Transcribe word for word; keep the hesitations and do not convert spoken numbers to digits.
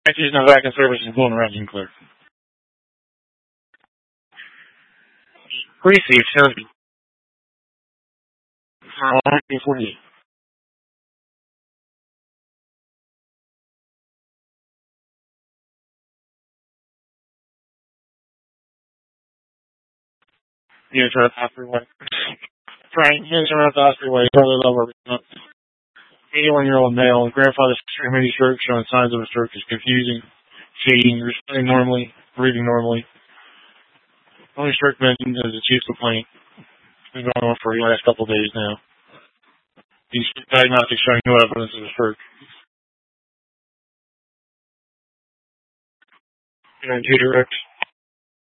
She's not back in service and pulling around in clear. Received, sounds good. Alright, forty-eight. You gonna try to pass freeway. Frank, you gonna try to pass freeway, probably lower. eighty-one-year-old male, grandfather's extremity stroke showing signs of a stroke is confusing, shading, responding normally, breathing normally. Only stroke mentioned as a chief complaint. It's been going on for the last couple of days now. These diagnostics showing no evidence of a stroke. And two direct.